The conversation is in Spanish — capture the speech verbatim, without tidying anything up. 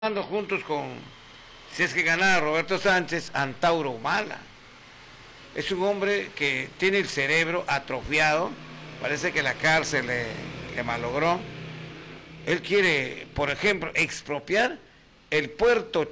juntos con, si es que ganara Roberto Sánchez, Antauro Humala. Es un hombre que tiene el cerebro atrofiado, parece que la cárcel le, le malogró. Él quiere, por ejemplo, expropiar el puerto